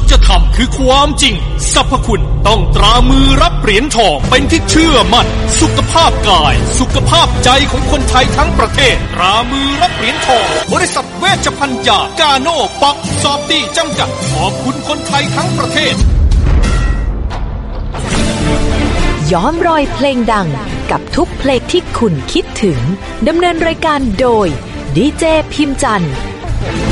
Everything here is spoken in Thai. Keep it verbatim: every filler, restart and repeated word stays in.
จธรรมคือความจริงสรรพคุณต้องตรามือรับเหรียญทองเป็นที่เชื่อมั่นสุขภาพกายสุขภาพใจของคนไทยทั้งประเทศตรามือรับเหรียญทองบริษัทเวชภัณฑ์ยากาโน่ปักซอฟตี้จำกัดขอบคุณคนไทยทั้งประเทศย้อมรอยเพลงดังกับทุกเพลงที่คุณคิดถึงดำเนินรายการโดยดีเจพิมจันทร์